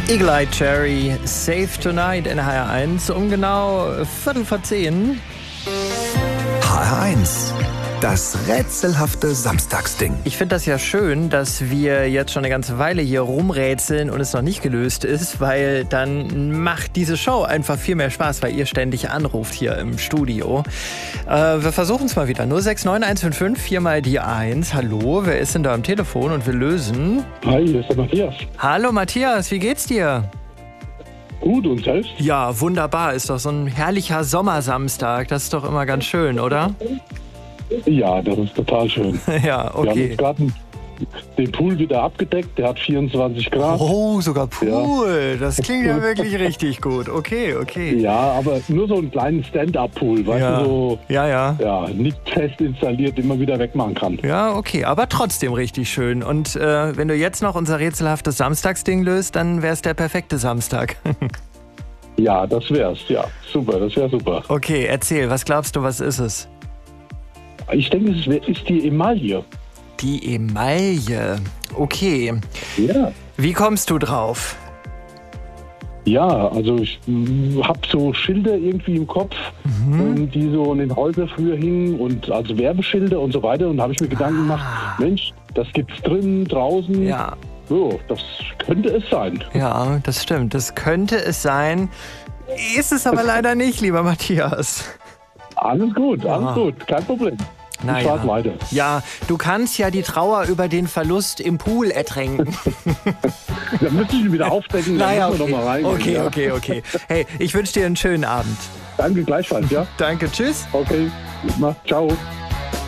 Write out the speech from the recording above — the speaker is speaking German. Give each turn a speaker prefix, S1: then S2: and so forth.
S1: Eagle Eye Cherry, Save Tonight in HR1 um genau 10:15.
S2: HR1, das rätselhafte Samstagsding.
S1: Ich finde das ja schön, dass wir jetzt schon eine ganze Weile hier rumrätseln und es noch nicht gelöst ist, weil dann macht diese Show einfach viel mehr Spaß, weil ihr ständig anruft hier im Studio. Wir versuchen es mal wieder. 069155 4 mal die 1. Hallo, wer ist denn da am Telefon und wir lösen?
S3: Hi, hier ist der Matthias.
S1: Hallo Matthias, wie geht's dir?
S3: Gut, und selbst?
S1: Ja, wunderbar. Ist doch so ein herrlicher Sommersamstag. Das ist doch immer ganz schön, oder?
S3: Ja, das ist total schön.
S1: Ja,
S3: Wir haben
S1: okay.
S3: jetzt gerade den Pool wieder abgedeckt, der hat 24 Grad.
S1: Oh, sogar Pool. Das klingt ja wirklich richtig gut. Okay.
S3: Ja, aber nur so einen kleinen Stand-Up-Pool, weißt
S1: Ja.
S3: du, so
S1: Ja.
S3: nicht fest installiert, immer wieder wegmachen kann.
S1: Ja, okay, aber trotzdem richtig schön. Und wenn du jetzt noch unser rätselhaftes Samstagsding löst, dann wär's der perfekte Samstag.
S3: Ja, das wär's, ja. Super, das wäre super.
S1: Okay, erzähl, was glaubst du, was ist es?
S3: Ich denke, es ist die Emaille.
S1: Die Emaille. Okay.
S3: Ja.
S1: Wie kommst du drauf?
S3: Ja, also ich habe so Schilder irgendwie im Kopf, die so in den Häusern früher hingen und also Werbeschilder und so weiter. Und da habe ich mir Gedanken gemacht, Mensch, das gibt's drinnen, draußen.
S1: Ja.
S3: So, das könnte es sein.
S1: Ja, das stimmt. Das könnte es sein. Ist es aber leider nicht, lieber Matthias.
S3: Alles gut, kein Problem. Ich fahre weiter.
S1: Ja, du kannst ja die Trauer über den Verlust im Pool ertränken.
S3: Da müsste ich ihn wieder aufdecken, dann müssen wir noch mal reingehen.
S1: Okay. Hey, ich wünsche dir einen schönen Abend.
S3: Danke gleichfalls, ja?
S1: Danke, tschüss.
S3: Okay, ciao.